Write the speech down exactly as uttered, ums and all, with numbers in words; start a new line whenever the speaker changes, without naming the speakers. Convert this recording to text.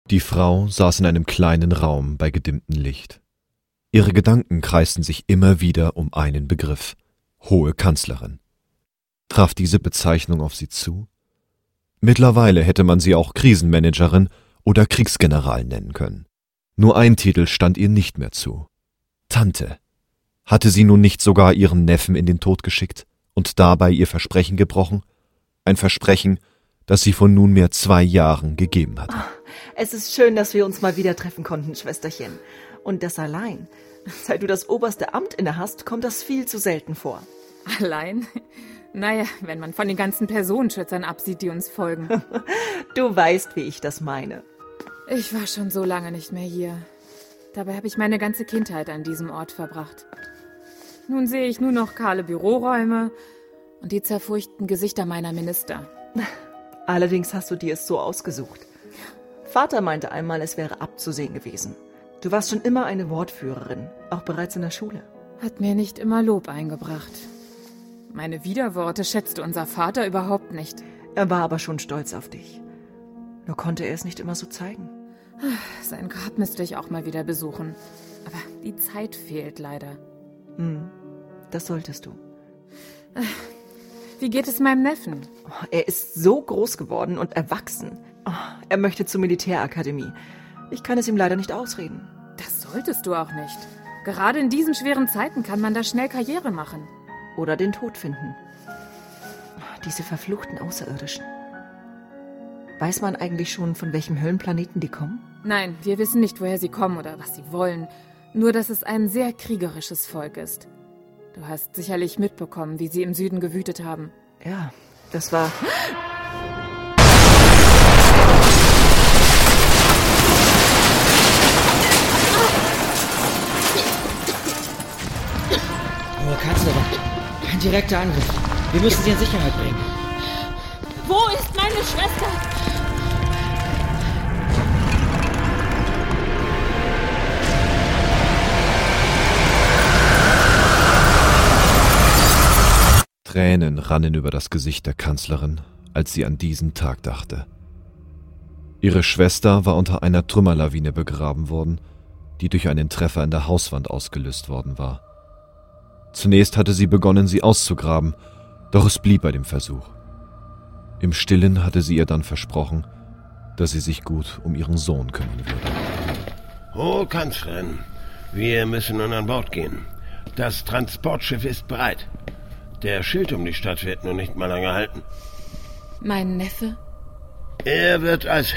Die Frau saß in einem kleinen Raum bei gedimmtem Licht. Ihre Gedanken kreisten sich immer wieder um einen Begriff: Hohe Kanzlerin. Traf diese Bezeichnung auf sie zu? Mittlerweile hätte man sie auch Krisenmanagerin oder Kriegsgeneral nennen können. Nur ein Titel stand ihr nicht mehr zu: Tante. Hatte sie nun nicht sogar ihren Neffen in den Tod geschickt und dabei ihr Versprechen gebrochen? Ein Versprechen, das sie vor nunmehr zwei Jahren gegeben hatte.
Oh, es ist schön, dass wir uns mal wieder treffen konnten, Schwesterchen. Und das allein. Seit du das oberste Amt inne hast, kommt das viel zu selten vor.
Allein? Naja, wenn man von den ganzen Personenschützern absieht, die uns folgen.
Du weißt, wie ich das meine.
Ich war schon so lange nicht mehr hier. Dabei habe ich meine ganze Kindheit an diesem Ort verbracht. Nun sehe ich nur noch kahle Büroräume und die zerfurchten Gesichter meiner Minister.
Allerdings hast du dir es so ausgesucht. Vater meinte einmal, es wäre abzusehen gewesen. Du warst schon immer eine Wortführerin, auch bereits in der Schule.
Hat mir nicht immer Lob eingebracht. Meine Widerworte schätzte unser Vater überhaupt nicht.
Er war aber schon stolz auf dich. Nur konnte er es nicht immer so zeigen.
Sein Grab müsste ich auch mal wieder besuchen. Aber die Zeit fehlt leider.
Hm, das solltest du.
Wie geht es meinem Neffen?
Er ist so groß geworden und erwachsen. Er möchte zur Militärakademie. Ich kann es ihm leider nicht ausreden.
Das solltest du auch nicht. Gerade in diesen schweren Zeiten kann man da schnell Karriere machen.
Oder den Tod finden. Diese verfluchten Außerirdischen. Weiß man eigentlich schon, von welchem Höllenplaneten die kommen?
Nein, wir wissen nicht, woher sie kommen oder was sie wollen. Nur, dass es ein sehr kriegerisches Volk ist. Du hast sicherlich mitbekommen, wie sie im Süden gewütet haben.
Ja, das war...
Hohe Kanzlerin, ein direkter Angriff. Wir müssen sie in Sicherheit bringen.
Wo ist meine Schwester?
Tränen rannen über das Gesicht der Kanzlerin, als sie an diesen Tag dachte. Ihre Schwester war unter einer Trümmerlawine begraben worden, die durch einen Treffer in der Hauswand ausgelöst worden war. Zunächst hatte sie begonnen, sie auszugraben, doch es blieb bei dem Versuch. Im Stillen hatte sie ihr dann versprochen, dass sie sich gut um ihren Sohn kümmern würde.
Hohe Kanzlerin, wir müssen nun an Bord gehen. Das Transportschiff ist bereit. Der Schild um die Stadt wird nur nicht mal lange halten.
Mein Neffe?
Er wird als